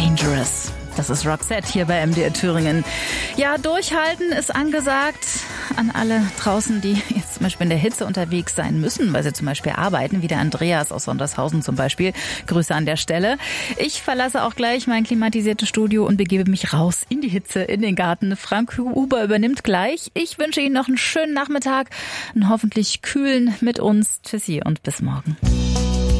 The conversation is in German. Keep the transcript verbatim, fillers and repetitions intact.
Dangerous. Das ist Roxette hier bei M D R Thüringen. Ja, durchhalten ist angesagt an alle draußen, die jetzt zum Beispiel in der Hitze unterwegs sein müssen, weil sie zum Beispiel arbeiten, wie der Andreas aus Sondershausen zum Beispiel. Grüße an der Stelle. Ich verlasse auch gleich mein klimatisiertes Studio und begebe mich raus in die Hitze, in den Garten. Frank Huber übernimmt gleich. Ich wünsche Ihnen noch einen schönen Nachmittag, einen hoffentlich kühlen mit uns. Tschüssi und bis morgen.